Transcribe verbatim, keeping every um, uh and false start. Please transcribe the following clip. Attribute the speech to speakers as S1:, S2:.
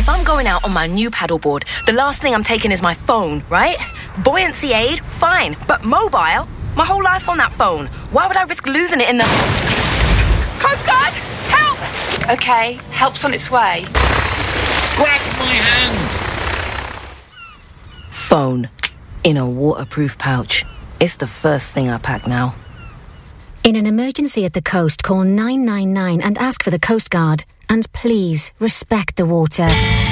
S1: if I'm going out on my new paddleboard, the last thing I'm taking is my phone, right? Buoyancy aid, fine. But mobile? My whole life's on that phone. Why would I risk losing it in the... Coast Guard! Help!
S2: Okay, help's on its way.
S3: Grab my hand!
S1: Phone. In a waterproof pouch. It's the first thing I pack now.
S4: In an emergency at the coast, call nine nine nine and ask for the Coast Guard. And please, respect the water.